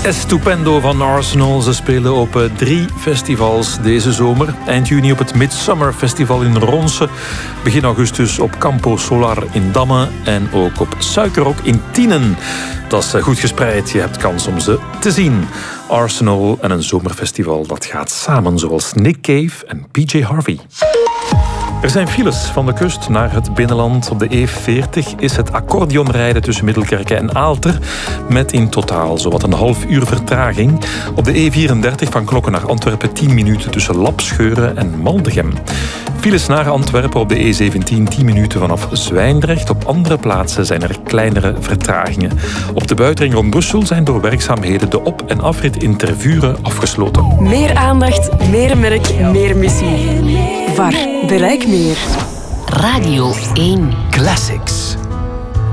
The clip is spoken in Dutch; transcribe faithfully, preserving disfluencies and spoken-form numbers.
Estupendo van Arsenal. Ze spelen op drie festivals deze zomer. Eind juni op het Midsummer Festival in Ronse. Begin augustus op Campo Solar in Damme. En ook op Suikerrok in Tienen. Dat is goed gespreid. Je hebt kans om ze te zien. Arsenal en een zomerfestival, dat gaat samen, zoals Nick Cave en P J Harvey. Er zijn files van de kust naar het binnenland. Op de E veertig is het accordeonrijden tussen Middelkerke en Aalter, met in totaal zowat een half uur vertraging. Op de E vierendertig van Knokke naar Antwerpen tien minuten tussen Lapscheuren en Maldegem. Files naar Antwerpen op de E zeventien tien minuten vanaf Zwijndrecht. Op andere plaatsen zijn er kleinere vertragingen. Op de buitenring rond Brussel zijn door werkzaamheden de op- en afrit in Tervuren afgesloten. Meer aandacht, meer merk, meer missie. V A R. Bereik meer. Radio één Classics.